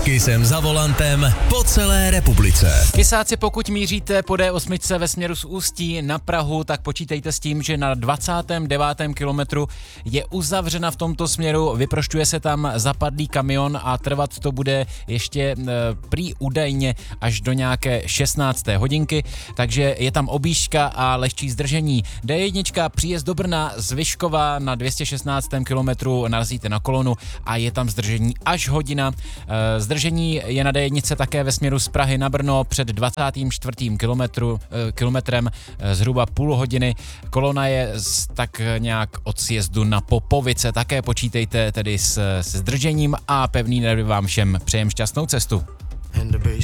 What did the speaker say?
Kysem za volantem po celé republice. Kysáci, pokud míříte po D8 ve směru z Ústí na Prahu, tak počítejte s tím, že na 29. kilometru je uzavřena v tomto směru, vyprošťuje se tam zapadlý kamion a trvat to bude ještě prý údajně až do nějaké 16. hodinky, takže je tam objížďka a lehčí zdržení. D1 příjezd do Brna z Vyškova na 216. kilometru narazíte na kolonu a je tam zdržení až hodina. Zdržení je na D1 také ve směru z Prahy na Brno před 24. kilometrem zhruba půl hodiny. Kolona je tak nějak od sjezdu na Popovice. Také počítejte tedy se zdržením a pevný nervy vám všem přejem šťastnou cestu.